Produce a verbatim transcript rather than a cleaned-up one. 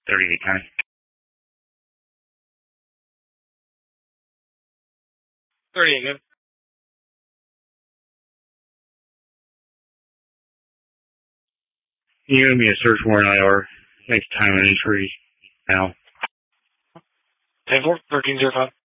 thirty-eight County. thirty-eight, good. Can you give me a search warrant I R? Next time an entry now. ten four, thirteen zero five.